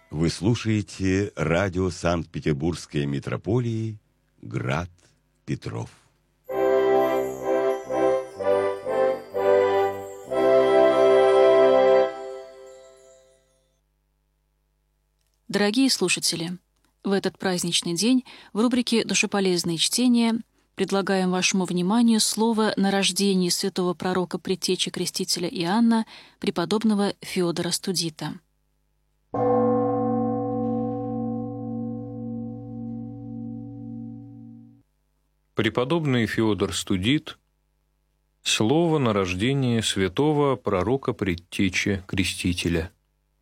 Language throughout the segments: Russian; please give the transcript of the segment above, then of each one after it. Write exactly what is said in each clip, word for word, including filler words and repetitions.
Вы слушаете радио Санкт-Петербургской митрополии «Град Петров». Дорогие слушатели, в этот праздничный день в рубрике «Душеполезные чтения» предлагаем вашему вниманию слово на рождении святого пророка предтечи крестителя Иоанна, преподобного Феодора Студита. Преподобный Феодор Студит. Слово на рождение святого пророка предтечи крестителя.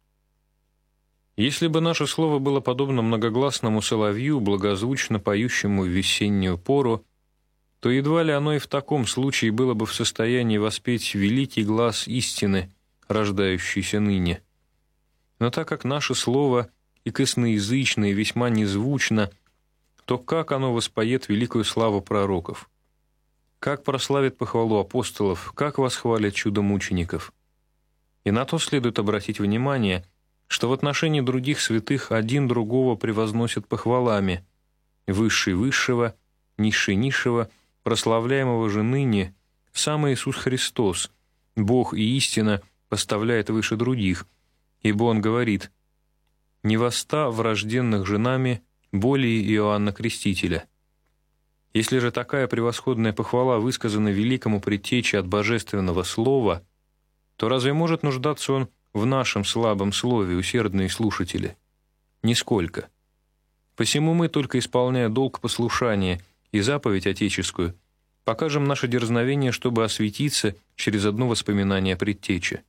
Если бы наше слово было подобно многогласному соловью, благозвучно поющему в весеннюю пору, то едва ли оно и в таком случае было бы в состоянии воспеть великий глас истины, рождающийся ныне. Но так как наше слово и косноязычно, и весьма незвучно, то как оно воспоет великую славу пророков? Как прославит похвалу апостолов, как восхвалит чудо мучеников? И на то следует обратить внимание, что в отношении других святых один другого превозносят похвалами, высший высшего, низший низшего, прославляемого же ныне, сам Иисус Христос, Бог и истина, поставляет выше других, ибо Он говорит: «Не во ста врожденных же нами более Иоанна Крестителя». Если же такая превосходная похвала высказана великому предтече от божественного слова, то разве может нуждаться он в нашем слабом слове, усердные слушатели? Нисколько. Посему мы, только исполняя долг послушания и заповедь отеческую, покажем наше дерзновение, чтобы осветиться через одно воспоминание о предтече.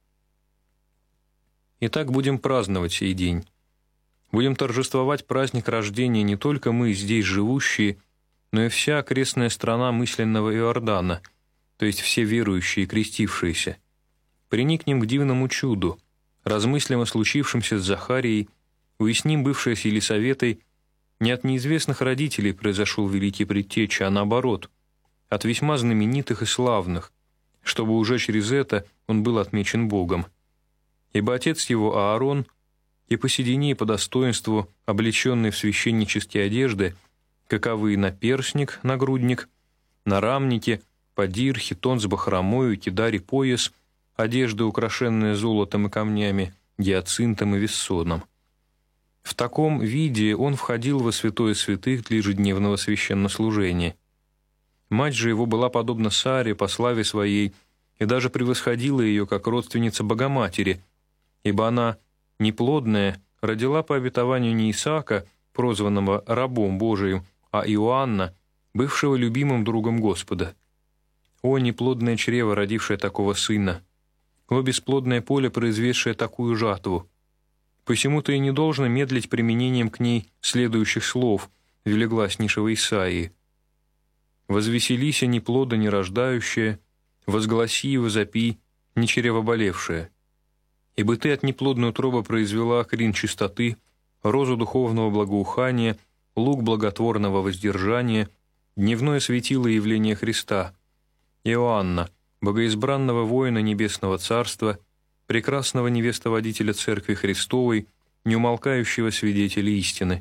Итак, будем праздновать сей день. Будем торжествовать праздник рождения не только мы, здесь живущие, но и вся окрестная страна мысленного Иордана, то есть все верующие и крестившиеся. Приникнем к дивному чуду, размыслим о случившемся с Захарией, уясним бывшее с Елисаветой, не от неизвестных родителей произошел великий предтеча, а наоборот, от весьма знаменитых и славных, чтобы уже через это он был отмечен Богом. Ибо отец его Аарон, и по седине и по достоинству, облеченный в священнические одежды, каковы наперстник, нагрудник, нарамники, падир, хитон с бахромою, кидар и пояс, одежда, украшенная золотом и камнями, гиацинтом и вессоном. В таком виде он входил во святое святых для ежедневного священнослужения. Мать же его была подобна Саре по славе своей и даже превосходила ее как родственница Богоматери, ибо она, неплодная, родила по обетованию не Исаака, прозванного рабом Божиим, а Иоанна, бывшего любимым другом Господа. О, неплодное чрево, родившее такого сына! О, бесплодное поле, произведшее такую жатву! Посему-то и не должно медлить применением к ней следующих слов велигласнейшего Исаии. «Возвеселися, неплода не рождающая, возгласи и возопи, не чревоболевшая. Ибо ты от неплодной утробы произвела крин чистоты, розу духовного благоухания, лук благотворного воздержания, дневное светило явления Христа, Иоанна, богоизбранного воина Небесного Царства, прекрасного невестоводителя Церкви Христовой, неумолкающего свидетеля истины,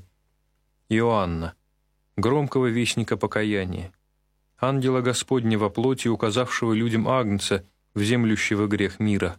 Иоанна, громкого вестника покаяния, ангела Господня во плоти, указавшего людям Агнца, вземлющего грех мира.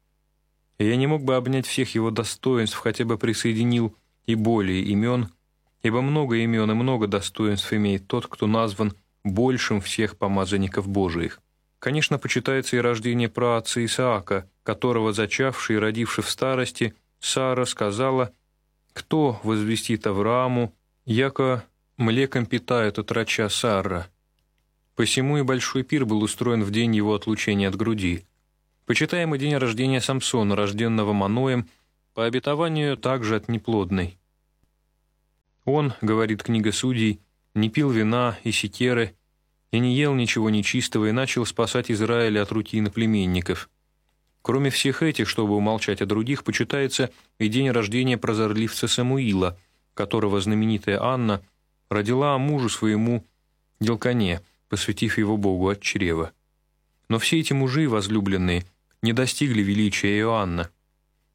И я не мог бы обнять всех его достоинств, хотя бы присоединил и более имен, ибо много имен и много достоинств имеет тот, кто назван большим всех помазанников Божиих. Конечно, почитается и рождение праотца Исаака, которого, зачавший и родивший в старости, Сара сказала: «Кто возвестит Аврааму, яко млеком питает отроча Сара?» Посему и большой пир был устроен в день его отлучения от груди. Почитаем и день рождения Самсона, рожденного Маноем, по обетованию также от неплодной. Он, говорит книга Судей, не пил вина и секеры, и не ел ничего нечистого, и начал спасать Израиля от руки иноплеменников. Кроме всех этих, чтобы умолчать о других, почитается и день рождения прозорливца Самуила, которого знаменитая Анна родила мужу своему Елкане, посвятив его Богу от чрева. Но все эти мужи, возлюбленные, не достигли величия Иоанна,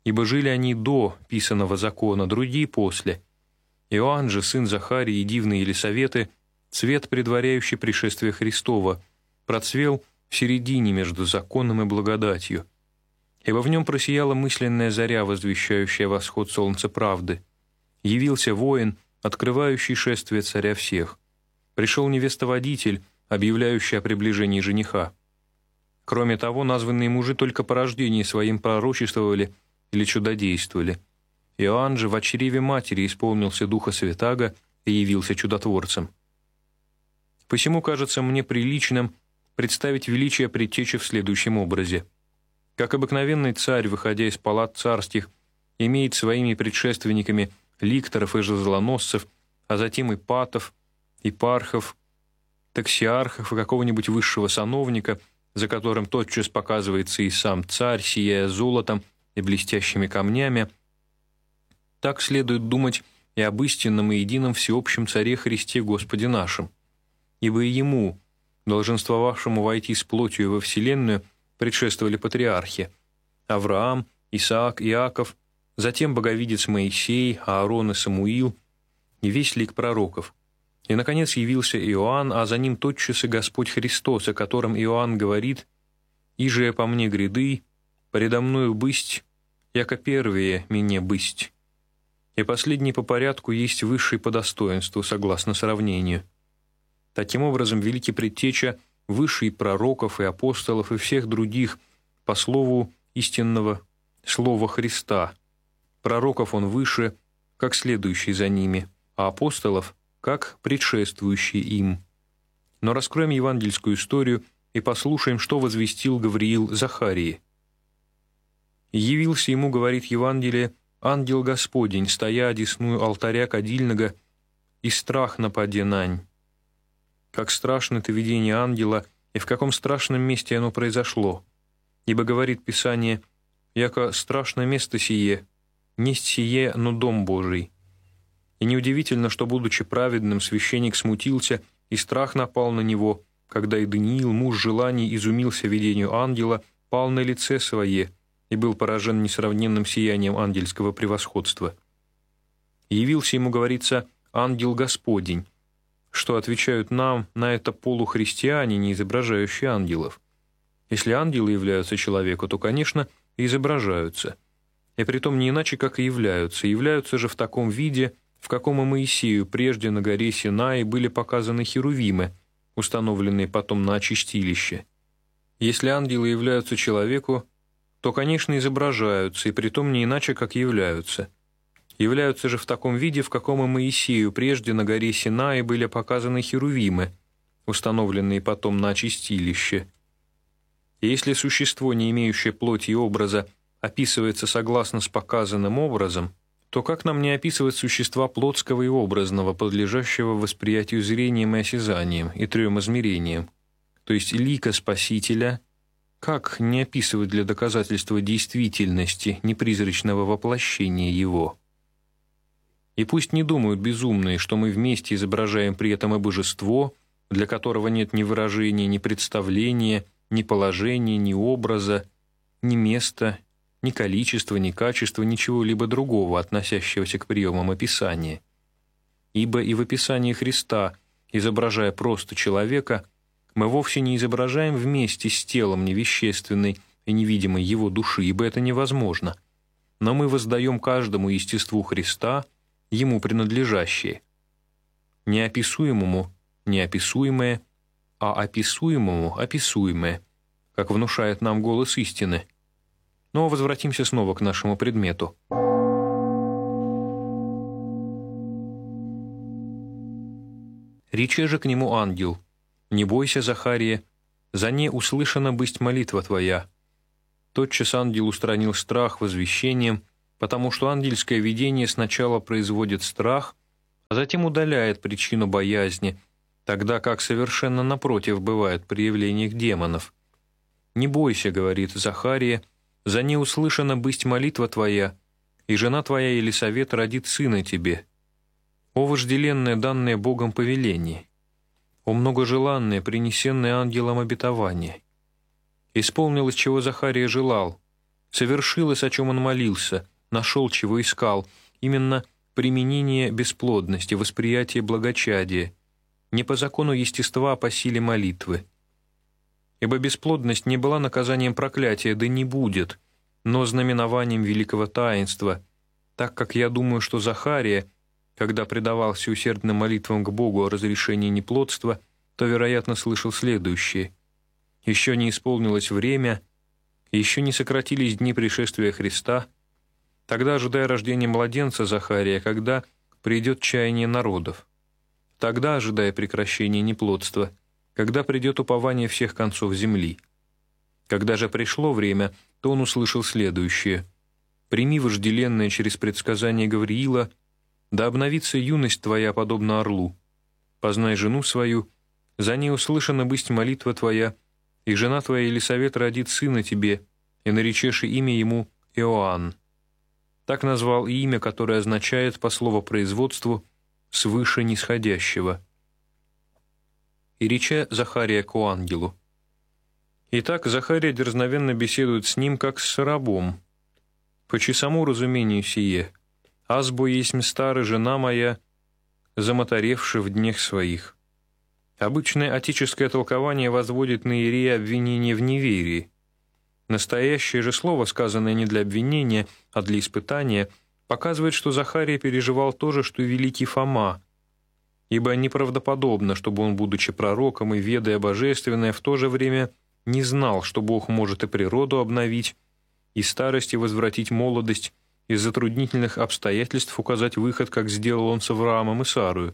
ибо жили они до писаного закона, другие после. Иоанн же, сын Захарии и дивные Елисаветы, цвет, предваряющий пришествие Христова, процвел в середине между законом и благодатью. Ибо в нем просияла мысленная заря, возвещающая восход солнца правды. Явился воин, открывающий шествие царя всех. Пришел невестоводитель, объявляющий о приближении жениха. Кроме того, названные мужи только по рождении своим пророчествовали или чудодействовали. Иоанн же в чреве матери исполнился Духа Святаго и явился чудотворцем. Посему кажется мне приличным представить величие предтечи в следующем образе. Как обыкновенный царь, выходя из палат царских, имеет своими предшественниками ликторов и жезлоносцев, а затем и патов, епархов, таксиархов и какого-нибудь высшего сановника, за которым тотчас показывается и сам царь, сияя золотом и блестящими камнями, так следует думать и об истинном и едином всеобщем Царе Христе Господе нашим. Ибо и Ему, долженствовавшему войти с плотью во вселенную, предшествовали патриархи – Авраам, Исаак, Иаков, затем боговидец Моисей, Аарон и Самуил, и весь лик пророков. И, наконец, явился Иоанн, а за ним тотчас и Господь Христос, о котором Иоанн говорит: «Иже по мне гряды, предо мною бысть, яко первые мне бысть». И последний по порядку есть высший по достоинству, согласно сравнению. Таким образом, великий предтеча выше и пророков, и апостолов, и всех других по слову истинного слова Христа. Пророков он выше, как следующий за ними, а апостолов – как предшествующий им. Но раскроем евангельскую историю и послушаем, что возвестил Гавриил Захарии. «Явился ему, — говорит Евангелие, — ангел Господень, стоя одесную алтаря кадильного, и страх нападе нань». Как страшно это видение ангела, и в каком страшном месте оно произошло. Ибо, говорит Писание, яко страшное место сие, несть сие, но дом Божий. И неудивительно, что, будучи праведным, священник смутился, и страх напал на него, когда и Даниил, муж желаний, изумился видению ангела, пал на лице свое и был поражен несравненным сиянием ангельского превосходства. И явился ему, говорится, ангел Господень, что отвечают нам на это полухристиане, не изображающие ангелов. Если ангелы являются человеку, то, конечно, изображаются. И притом не иначе, как и являются. Являются же в таком виде, в каком и Моисею прежде на горе Синай были показаны херувимы, установленные потом на очистилище. Если ангелы являются человеку, то, конечно, изображаются, и притом не иначе, как являются. Являются же в таком виде, в каком и Моисею прежде на горе Синай были показаны херувимы, установленные потом на очистилище. И если существо, не имеющее плоти и образа, описывается согласно с показанным образом, то как нам не описывать существа плотского и образного, подлежащего восприятию зрением и осязанием, и трем измерениям, то есть лика Спасителя, как не описывать для доказательства действительности непризрачного воплощения Его? И пусть не думают безумные, что мы вместе изображаем при этом и божество, для которого нет ни выражения, ни представления, ни положения, ни образа, ни места, ни количества, ни качества, ничего-либо другого, относящегося к приемам описания. Ибо и в описании Христа, изображая просто человека, мы вовсе не изображаем вместе с телом невещественной и невидимой его души, ибо это невозможно. Но мы воздаем каждому естеству Христа ему принадлежащее. Неописуемому – неописуемое, а описуемому – описуемое, как внушает нам голос истины. Но возвратимся снова к нашему предмету. Рече же к нему ангел: «Не бойся, Захария, за не услышана бысть молитва твоя». Тотчас ангел устранил страх возвещением, потому что ангельское видение сначала производит страх, а затем удаляет причину боязни, тогда как совершенно напротив бывает при явлениях демонов. «Не бойся, — говорит Захария, — за не услышана бысть молитва твоя, и жена твоя Елисавета родит сына тебе. О вожделенное, данное Богом повеление! О многожеланное, принесенное ангелом обетование! Исполнилось, чего Захария желал, Совершилось, о чем он молился, нашел, чего искал, именно применение бесплодности, восприятие благочадия, не по закону естества, а по силе молитвы. Ибо бесплодность не была наказанием проклятия, да не будет, но знаменованием великого таинства, так как я думаю, что Захария, когда предавался усердным молитвам к Богу о разрешении неплодства, то, вероятно, слышал следующее: «Еще не исполнилось время, еще не сократились дни пришествия Христа, тогда ожидай рождения младенца, Захария, когда придет чаяние народов. Тогда ожидай прекращения неплодства, когда придет упование всех концов земли. Когда же пришло время, то он услышал следующее: «Прими вожделенное через предсказание Гавриила, да обновится юность твоя, подобно орлу. Познай жену свою, за ней услышана бысть молитва твоя, и жена твоя Елисавет родит сына тебе, и наречешь имя ему Иоанн». Так назвал и имя, которое означает по словопроизводству «свыше нисходящего». И рече Захария ко ангелу. Итак, Захария дерзновенно беседует с ним, как с рабом. «По часому разумению сие, азбо есмь стара жена моя, замоторевши в днях своих». Обычное отеческое толкование возводит на Иерея обвинение в неверии. Настоящее же слово, сказанное не для обвинения, а для испытания, показывает, что Захария переживал то же, что и великий Фома, ибо неправдоподобно, чтобы он, будучи пророком и ведая божественное, в то же время не знал, что Бог может и природу обновить, и старости возвратить молодость, из затруднительных обстоятельств указать выход, как сделал он с Авраамом и Сарою,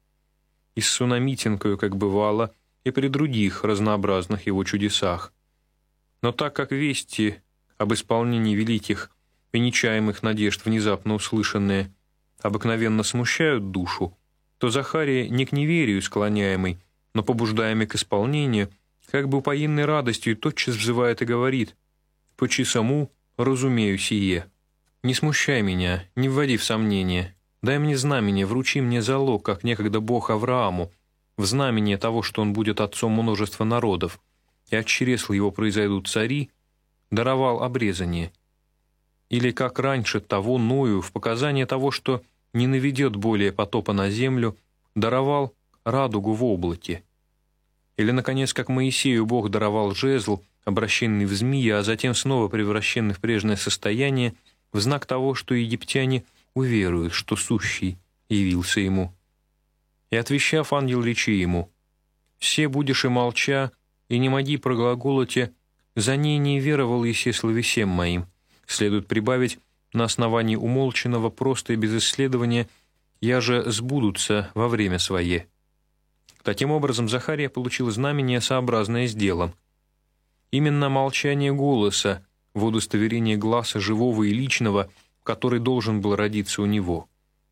и с Сунамитинкою, как бывало, и при других разнообразных его чудесах. Но так как вести об исполнении великих и нечаемых надежд, внезапно услышанные, обыкновенно смущают душу, то Захария, не к неверию склоняемый, но побуждаемый к исполнению, как бы упоенной радостью тотчас взывает и говорит: «По часому разумею сие». Не смущай меня, не вводи в сомнение. Дай мне знамение, вручи мне залог, как некогда Бог Аврааму, в знамение того, что он будет отцом множества народов, и от чресла его произойдут цари, даровал обрезание. Или, как раньше того Ною, в показание того, что не наведет более потопа на землю, даровал радугу в облаке. Или, наконец, как Моисею Бог даровал жезл, обращенный в змея, а затем снова превращенный в прежнее состояние, в знак того, что египтяне уверуют, что сущий явился ему. И, отвещав, ангел речи ему: «Се будешь и молча, и не моги проглаголоте, за ней не веровал еси словесем моим». Следует прибавить на основании умолченного просто и без исследования: «Я же сбудутся во время свое». Таким образом, Захария получил знамение, сообразное с делом. Именно молчание голоса, в удостоверение гласа живого и личного, который должен был родиться у него.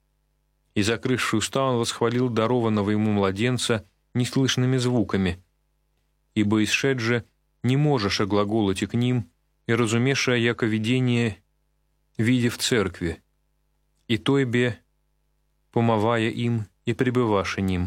И, закрывши уста, он восхвалил дарованного ему младенца неслышными звуками. «Ибо исшед же не можешь оглаголать и к ним, и разумеша яко видение, видя в церкви, и тойбе, помывая им и пребываша ним».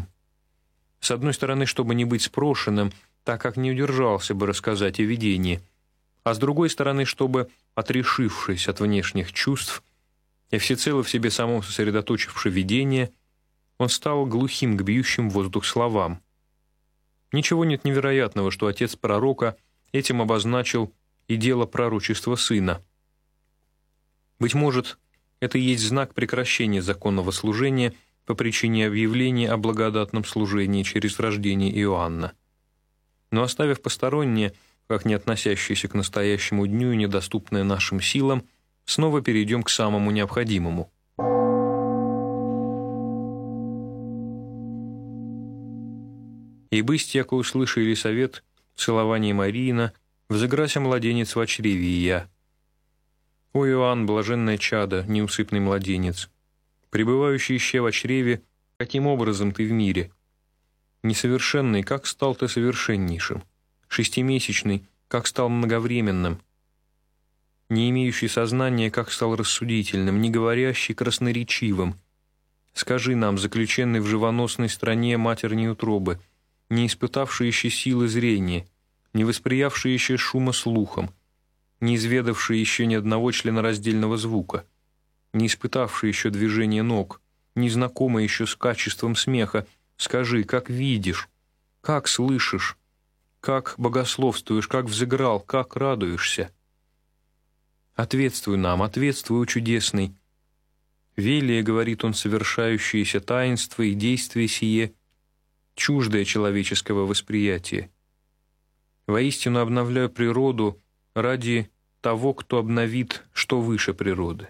С одной стороны, чтобы не быть спрошенным, так как не удержался бы рассказать о видении, а с другой стороны, чтобы, отрешившись от внешних чувств и всецело в себе самом сосредоточивши видение, он стал глухим к бьющим воздух словам. Ничего нет невероятного, что отец пророка этим обозначил и дело пророчества сына. Быть может, это и есть знак прекращения законного служения по причине объявления о благодатном служении через рождение Иоанна. Но оставив постороннее, как не относящееся к настоящему дню и недоступное нашим силам, снова перейдем к самому необходимому. «И бысть, яко услыша Елисавет, целование Мариина, взыграся младенец в чреве и я. О Иоанн, блаженное чадо, неусыпный младенец, пребывающий еще во чреве, каким образом ты в мире? Несовершенный, как стал ты совершеннейшим? Шестимесячный, как стал многовременным? Не имеющий сознания, как стал рассудительным, не говорящий красноречивым? Скажи нам, заключенный в живоносной стране матерней утробы, не испытавший еще силы зрения, не восприявший еще шума слухом, не изведавший еще ни одного членораздельного звука, не испытавший еще движения ног, не знакомый еще с качеством смеха, скажи, как видишь, как слышишь, как богословствуешь, как взыграл, как радуешься. Ответствуй нам, ответствуй, о чудесный. Велие, говорит он, совершающиеся таинства и действия сие, чуждое человеческого восприятия. Воистину обновляю природу ради того, кто обновит, что выше природы.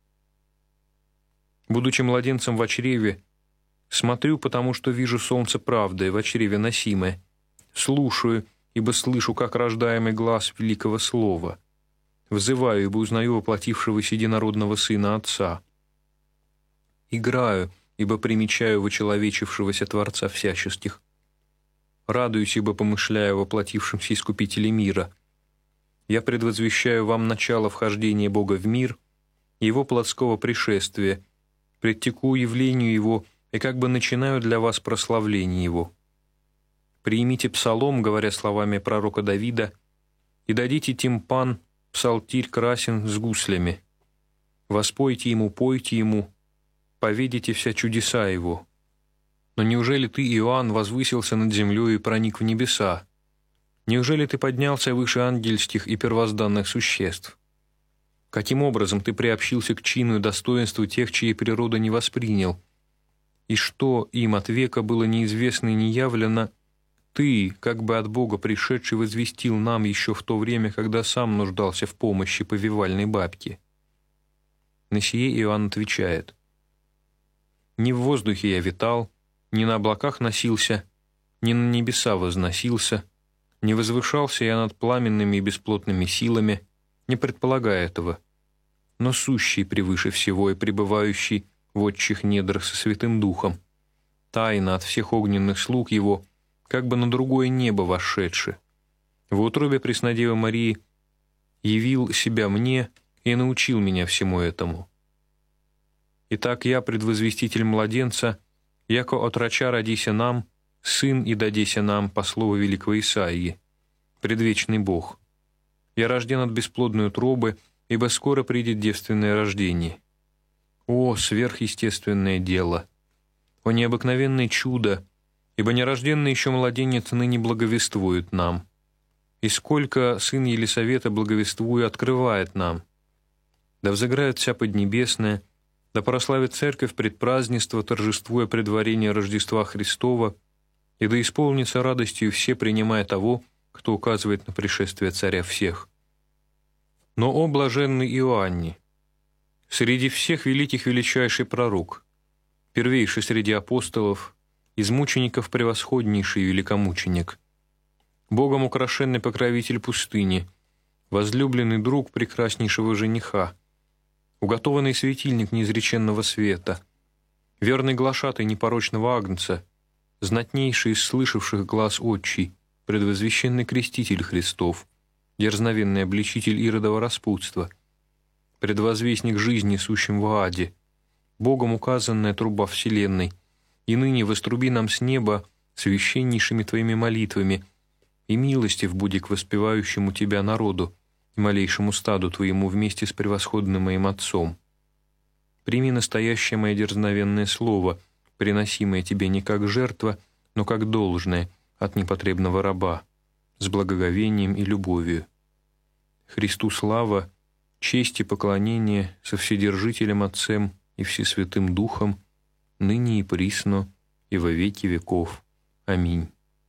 Будучи младенцем в чреве, смотрю, потому что вижу солнце правды в чреве носимое, слушаю, ибо слышу, как рождаемый глаз великого слова, взываю, ибо узнаю воплотившегося единородного Сына Отца, играю, ибо примечаю вочеловечившегося Творца всяческих, радуюсь, ибо помышляю о воплотившемся Искупителе мира. Я предвозвещаю вам начало вхождения Бога в мир, Его плотского пришествия, предтеку явлению Его и как бы начинаю для вас прославление Его. Примите псалом, говоря словами пророка Давида, и дадите тимпан, псалтирь красен с гуслями. Воспойте Ему, пойте Ему, поведите вся чудеса Его. Но неужели ты, Иоанн, возвысился над землей и проник в небеса? Неужели ты поднялся выше ангельских и первозданных существ? Каким образом ты приобщился к чину и достоинству тех, чьей природа не воспринял? И что им от века было неизвестно и не явлено, ты, как бы от Бога пришедший, возвестил нам еще в то время, когда сам нуждался в помощи повивальной бабки? На сие Иоанн отвечает: «Не в воздухе я витал, не на облаках носился, не на небеса возносился, не возвышался я над пламенными и бесплотными силами, не предполагая этого, но сущий превыше всего и пребывающий в отчих недрах со Святым Духом, тайно от всех огненных слуг Его, как бы на другое небо вошедший, в утробе Преснодевы Марии явил себя мне и научил меня всему этому. Итак, я, предвозвеститель младенца, яко отрача родися нам, сын и дадеся нам, по слову великого Исаии, предвечный Бог. Я рожден от бесплодной утробы, ибо скоро придет девственное рождение. О, сверхъестественное дело! О, необыкновенное чудо! Ибо нерожденный еще младенец ныне благовествует нам. И сколько сын Елисавета, благовествуя, открывает нам. Да взыграет вся поднебесная, да прославит церковь предпразднество, торжествуя предварение Рождества Христова, и да исполнится радостью все, принимая того, кто указывает на пришествие Царя всех. Но, о блаженный Иоанне, среди всех великих величайший пророк, первейший среди апостолов, из мучеников превосходнейший великомученик, Богом украшенный покровитель пустыни, возлюбленный друг прекраснейшего жениха, уготованный светильник неизреченного света, верный глашатай непорочного агнца, знатнейший из слышавших глаз отчий, предвозвещенный креститель Христов, дерзновенный обличитель иродова распутства, предвозвестник жизни, сущим в аде, Богом указанная труба вселенной, и ныне воструби нам с неба священнейшими Твоими молитвами, и милостив буди к воспевающему Тебя народу и малейшему стаду Твоему вместе с превосходным моим Отцом. Прими настоящее мое дерзновенное слово, приносимое Тебе не как жертва, но как должное от непотребного раба, с благоговением и любовью. Христу слава, честь и поклонение со Вседержителем Отцем и Всесвятым Духом, ныне и присно, и во веки веков. Аминь.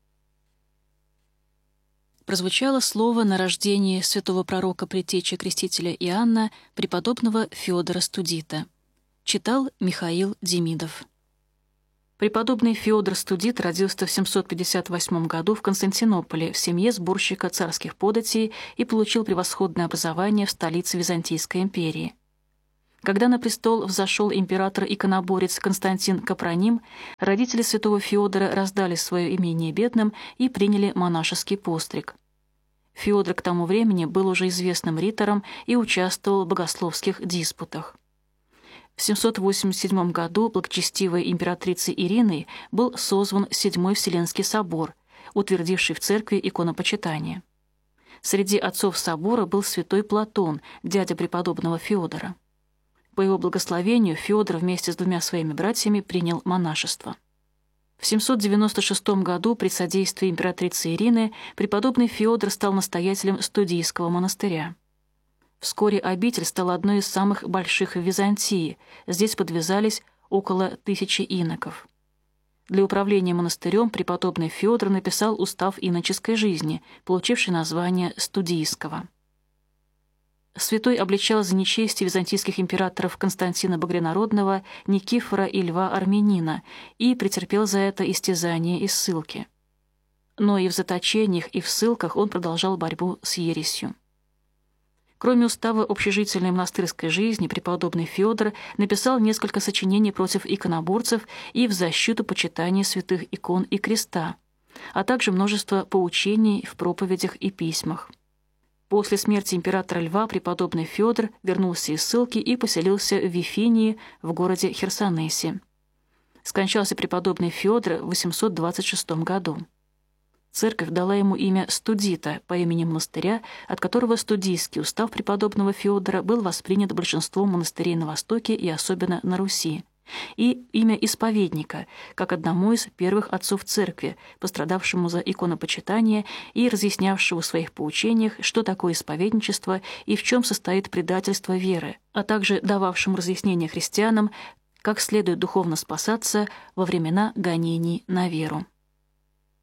Прозвучало слово на рождение святого пророка предтечи крестителя Иоанна, преподобного Феодора Студита. Читал Михаил Демидов. Преподобный Феодор Студит родился в семьсот пятьдесят восьмом году в Константинополе в семье сборщика царских податей и получил превосходное образование в столице Византийской империи. Когда на престол взошел император-иконоборец Константин Капроним, родители святого Феодора раздали свое имение бедным и приняли монашеский постриг. Феодор к тому времени был уже известным ритором и участвовал в богословских диспутах. В семьсот восемьдесят седьмом году благочестивой императрицей Ириной был созван Седьмой Вселенский собор, утвердивший в церкви иконопочитание. Среди отцов собора был святой Платон, дядя преподобного Феодора. По его благословению Феодор вместе с двумя своими братьями принял монашество. В семьсот девяносто шестом году при содействии императрицы Ирины преподобный Феодор стал настоятелем Студийского монастыря. Вскоре обитель стала одной из самых больших в Византии. Здесь подвязались около тысячи иноков. Для управления монастырем преподобный Феодор написал устав иноческой жизни, получивший название Студийского. Святой обличал за нечестие византийских императоров Константина Багрянародного, Никифора и Льва Армянина и претерпел за это истязание и ссылки. Но и в заточениях, и в ссылках он продолжал борьбу с ересью. Кроме устава общежительной монастырской жизни, преподобный Феодор написал несколько сочинений против иконоборцев и в защиту почитания святых икон и креста, а также множество поучений в проповедях и письмах. После смерти императора Льва преподобный Феодор вернулся из ссылки и поселился в Вифинии в городе Херсонесе. Скончался преподобный Феодор в восемьсот двадцать шестом году. Церковь дала ему имя Студита по имени монастыря, от которого студийский устав преподобного Феодора был воспринят большинством монастырей на Востоке и особенно на Руси, и имя исповедника, как одному из первых отцов церкви, пострадавшему за иконопочитание и разъяснявшего в своих поучениях, что такое исповедничество и в чем состоит предательство веры, а также дававшему разъяснения христианам, как следует духовно спасаться во времена гонений на веру.